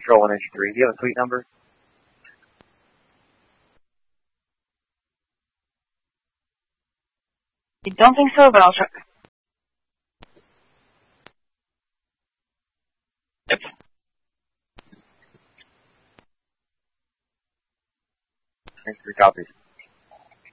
Control 183. Do you have a suite number? I don't think so, but I'll check. Yep. Thanks for your copies.